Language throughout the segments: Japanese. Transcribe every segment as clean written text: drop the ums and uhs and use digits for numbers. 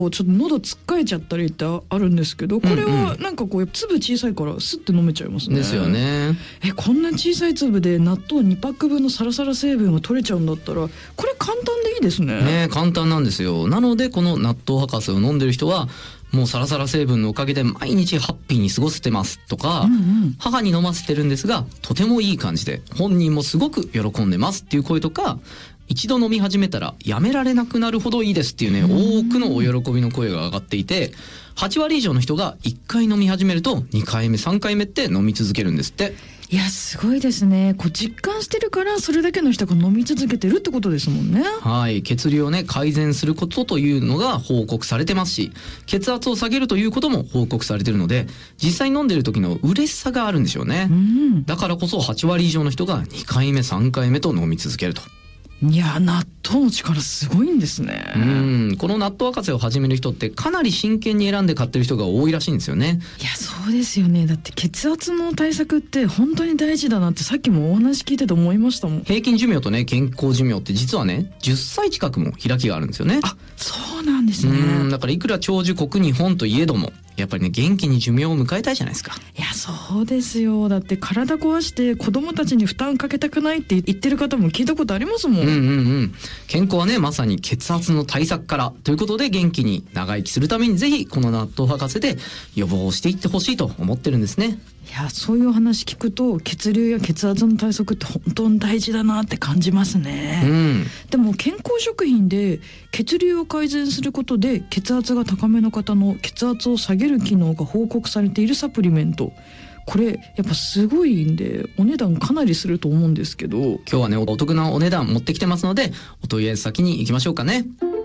ちょっと喉つっかえちゃったりってあるんですけど、これはなんかこう粒小さいからスッて飲めちゃいますね。 ですよね。 こんな小さい粒で納豆2パック分のサラサラ成分が取れちゃうんだったら、これ簡単でいいですね。 ね、簡単なんですよ。なのでこの納豆博士を飲んでる人はもうサラサラ成分のおかげで毎日ハッピーに過ごせてますとか、母に飲ませてるんですがとてもいい感じで本人もすごく喜んでますっていう声とか、一度飲み始めたらやめられなくなるほどいいですっていうね、多くのお喜びの声が上がっていて、8割以上の人が1回飲み始めると2回目3回目って飲み続けるんですって。 いやすごいですね。こう実感してるからそれだけの人が飲み続けてるってことですもんね。 はい、血流をね改善することというのが報告されてますし、血圧を下げるということも報告されてるので、実際飲んでる時の嬉しさがあるんでしょうね。だからこそ8割以上の人が2回目3回目と飲み続けると。 いや納豆の力すごいんですね。 この納豆博士を始める人ってかなり真剣に選んで買ってる人が多いらしいんですよね。 いやそうですよね。だって血圧の対策って本当に大事だなってさっきもお話聞いてて思いましたもん。 平均寿命とね健康寿命って実はね10歳近くも開きがあるんですよね。 あ、そうなんですね。 だからいくら長寿国日本といえどもやっぱりね元気に寿命を迎えたいじゃないですか。 いやそうですよ。だって体壊して子供たちに負担かけたくないって言ってる方も聞いたことありますもん。 健康はねまさに血圧の対策からということで、元気に長生きするためにぜひこの納豆博士で予防していってほしいと思ってるんですね。 いやそういう話聞くと血流や血圧の対策って本当に大事だなって感じますね。でも健康食品で血流を改善することで血圧が高めの方の血圧を下げる機能が報告されているサプリメント、これやっぱすごいんでお値段かなりすると思うんですけど、 今日はねお得なお値段持ってきてますのでお問い合わせ先に行きましょうかね。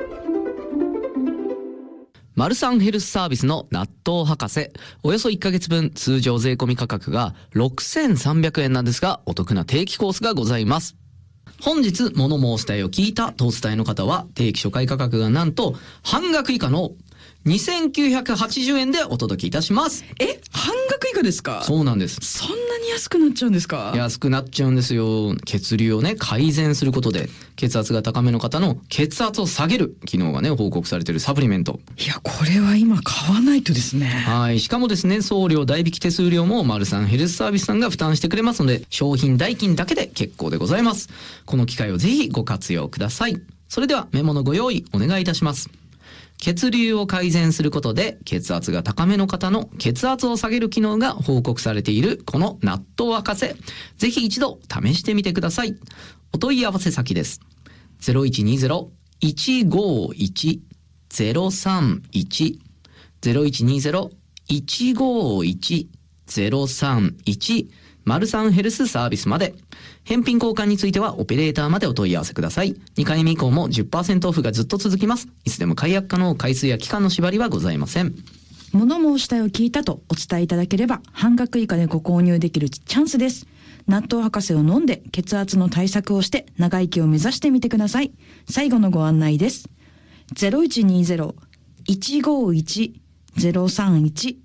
マルサンヘルスサービスの納豆博士、およそ1ヶ月分通常税込み価格が6300円なんですが、お得な定期コースがございます。本日物申したいを聞いたとお伝えの方は定期初回価格がなんと半額以下の2980円でお届けいたします。 半額以下ですか？ そうなんです。 そんなに安くなっちゃうんですか？ 安くなっちゃうんですよ。血流をね改善することで血圧が高めの方の血圧を下げる機能がね報告されているサプリメント。 いやこれは今買わないとですね。 はい、しかもですね送料代引き手数料もマルサンヘルスサービスさんが負担してくれますので、商品代金だけで結構でございます。この機会をぜひご活用ください。それではメモのご用意お願いいたします。血流を改善することで血圧が高めの方の血圧を下げる機能が報告されているこの納豆博士、ぜひ一度試してみてください。お問い合わせ先です。0120-151-031 0120-151-031マルサンヘルスサービスまで。返品交換についてはオペレーターまでお問い合わせください。2回目以降も 10% オフがずっと続きます。いつでも解約可能、回数や期間の縛りはございません。 物申したいを聞いたとお伝えいただければ半額以下でご購入できるチャンスです。納豆博士を飲んで血圧の対策をして長生きを目指してみてください。最後のご案内です。0120-151-031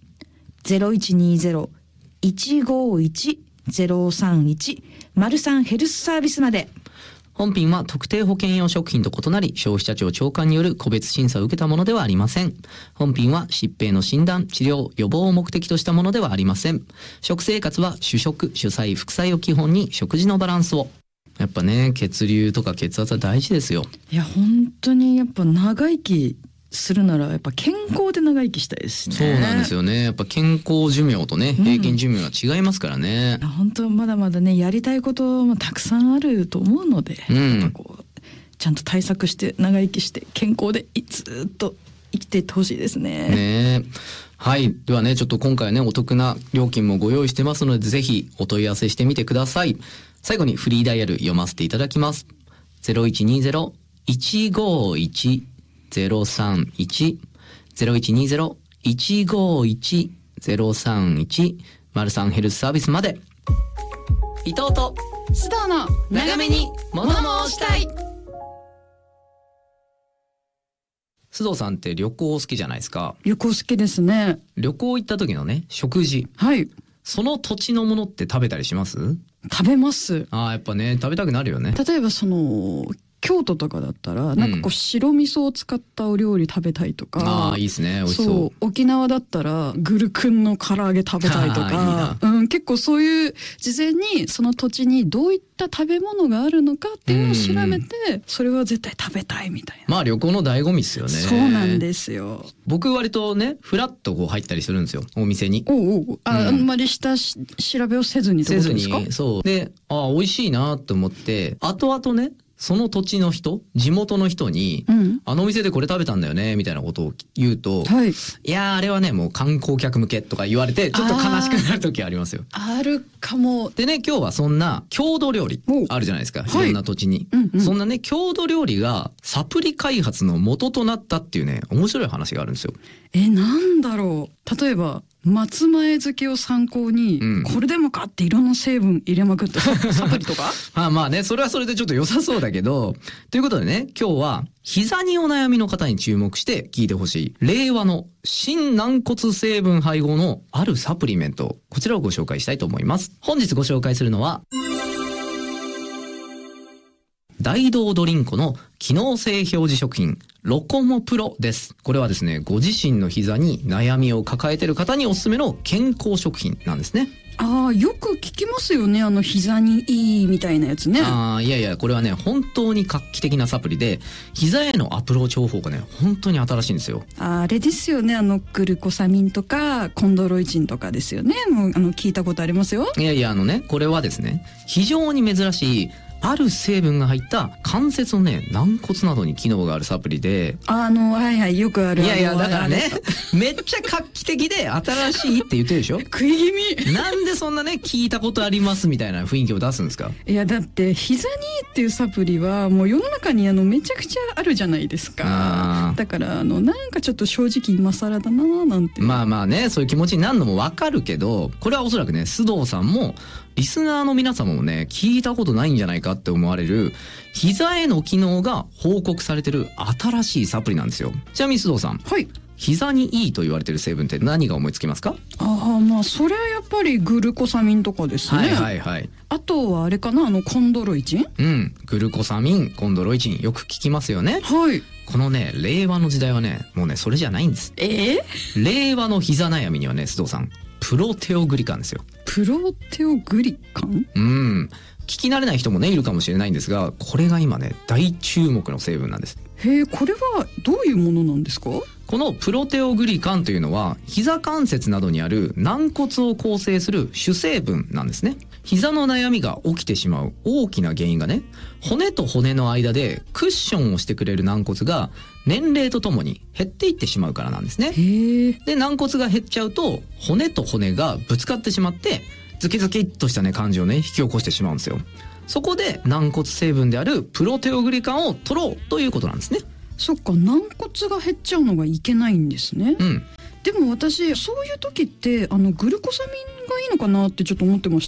0120-151-031マルサンヘルスサービスまで。 本品は特定保険用食品と異なり消費者庁長官による個別審査を受けたものではありません。本品は疾病の診断、治療、予防を目的としたものではありません。食生活は主食、主菜、副菜を基本に食事のバランスを。やっぱね血流とか血圧は大事ですよ。 いや本当にやっぱ長生きするならやっぱ健康で長生きしたいですね。 そうなんですよね。やっぱ健康寿命とね平均寿命は違いますからね。 本当まだまだねやりたいこともたくさんあると思うので、やっぱこうちゃんと対策して長生きして健康でずっと生きていってほしいですね。 はい。ではねちょっと今回はねお得な料金もご用意してますのでぜひお問い合わせしてみてください。最後にフリーダイヤル読ませていただきます。0120-151-031 0120-151-031マルサンヘルスサービスまで。伊藤と須藤の長めに物申したい。須藤さんって旅行好きじゃないですか。 旅行好きですね。 旅行行った時のね食事、 はい、 その土地のものって食べたりします？ 食べます。 やっぱね食べたくなるよね。 例えばその京都とかだったらなんかこう白味噌を使ったお料理食べたいとか、 いいですね、美味しそう。 沖縄だったらグルクンの唐揚げ食べたいとか、結構そういう事前にその土地にどういった食べ物があるのかっていうのを調べて、それは絶対食べたいみたいな。 まあ旅行の醍醐味ですよね。 そうなんですよ。 僕割とねフラッとこう入ったりするんですよ、お店に。 あんまり下調べをせずにってことですか？ そうで、美味しいなと思って後々ねその土地の人、地元の人に、あのお店でこれ食べたんだよねみたいなことを言うと、いやあれはねもう観光客向けとか言われてちょっと悲しくなる時ありますよ。 あるかも。 でね、今日はそんな郷土料理あるじゃないですか、いろんな土地に、そんなね郷土料理がサプリ開発の元となったっていうね面白い話があるんですよ。 なんだろう。例えば松前漬けを参考に、これでもかっていろんな成分入れまくってサプリとかまあね、それはそれでちょっと良さそうだけど、ということでね、今日は膝にお悩みの方に注目して聞いてほしい令和の新軟骨成分配合のあるサプリメント、こちらをご紹介したいと思います。本日ご紹介するのは大道ドリンコの機能性表示食品ロコモプロです。これはですね、ご自身の膝に悩みを抱えている方におすすめの健康食品なんですね。 よく聞きますよね、膝にいいみたいなやつね。 いやいや、これはね本当に画期的なサプリで、膝へのアプローチ方法がね本当に新しいんですよ。あれですよね、グルコサミンとかコンドロイチンとかですよね。もう聞いたことありますよ。 いやいや、これはですね非常に珍しいある成分が入った関節のね軟骨などに機能があるサプリで、 よくある。 いやだからねめっちゃ画期的で新しいって言ってるでしょ食い気味。 なんでそんなね聞いたことありますみたいな雰囲気を出すんですか？ いやだって膝にいいっていうサプリはもう世の中にめちゃくちゃあるじゃないですか。だからなんかちょっと正直今更だななんて。 まあね、そういう気持ちになるのもわかるけど、これはおそらくね須藤さんもリスナーの皆様もね聞いたことないんじゃないかって思われる膝への機能が報告されてる新しいサプリなんですよ。ちなみに須藤さん、膝にいいと言われてる成分って何が思いつきますか？ それはやっぱりグルコサミンとかですね。あとはあれかな、コンドロイチン。 グルコサミン、コンドロイチン、よく聞きますよね。このね令和の時代はねもうねそれじゃないんです。令和の膝悩みにはね須藤さん、プロテオグリカンですよ。 プロテオグリカン？ 聞き慣れない人もねいるかもしれないんですが、これが今ね大注目の成分なんです。 これはどういうものなんですか？ このプロテオグリカンというのは膝関節などにある軟骨を構成する主成分なんですね。膝の悩みが起きてしまう大きな原因がね、骨と骨の間でクッションをしてくれる軟骨が年齢とともに減っていってしまうからなんですね。で軟骨が減っちゃうと骨と骨がぶつかってしまってズキズキっとしたね感じをね引き起こしてしまうんですよ。そこで軟骨成分であるプロテオグリカンを取ろうということなんですね。 そっか、軟骨が減っちゃうのがいけないんですね。でも私そういう時ってグルコサミンがいいのかなってちょっと思ってました。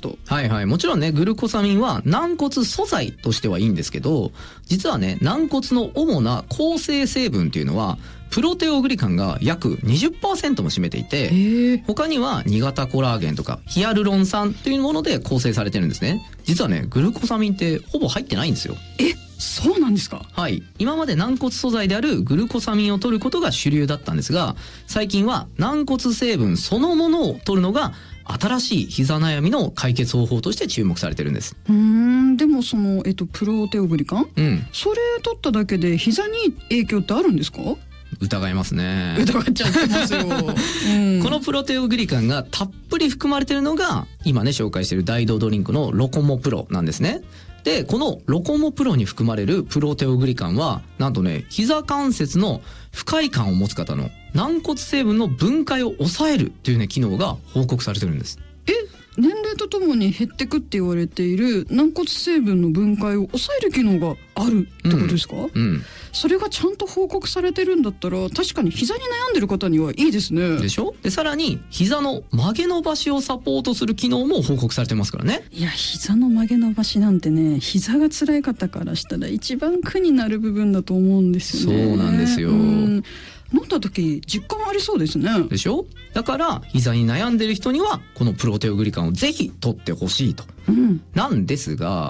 もちろんねグルコサミンは軟骨素材としてはいいんですけど、実はね軟骨の主な構成成分っていうのはプロテオグリカンが約 20% も占めていて、他には2型コラーゲンとかヒアルロン酸というもので構成されてるんですね。実はねグルコサミンってほぼ入ってないんですよ。 そうなんですか？ 今まで軟骨素材であるグルコサミンを取ることが主流だったんですが、最近は軟骨成分そのものを取るのが新しい膝悩みの解決方法として注目されてるんです。 でもそのプロテオグリカン、それ取っただけで膝に影響ってあるんですか？ 疑いますね。 疑っちゃってますよ。 このプロテオグリカンがたっぷり含まれているのが今ね紹介している大道ドリンクのロコモプロなんですね。でこのロコモプロに含まれるプロテオグリカンはなんとね膝関節の不快感を持つ方の軟骨成分の分解を抑えるというね機能が報告されてるんです。 年齢とともに減ってくって言われている軟骨成分の分解を抑える機能があるってことですか？それがちゃんと報告されてるんだったら確かに膝に悩んでる方にはいいですね。 でしょ？でさらに膝の曲げ伸ばしをサポートする機能も報告されてますからね。 いや膝の曲げ伸ばしなんてね、膝が辛い方からしたら一番苦になる部分だと思うんですよね。 そうなんですよ。 飲んだ時実感ありそうですね。 でしょ？だから膝に悩んでる人にはこのプロテオグリカンをぜひ取ってほしいと、なんですが、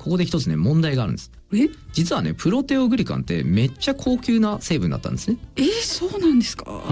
ここで一つね問題があるんです。実はねプロテオグリカンってめっちゃ高級な成分だったんですね。 そうなんですか。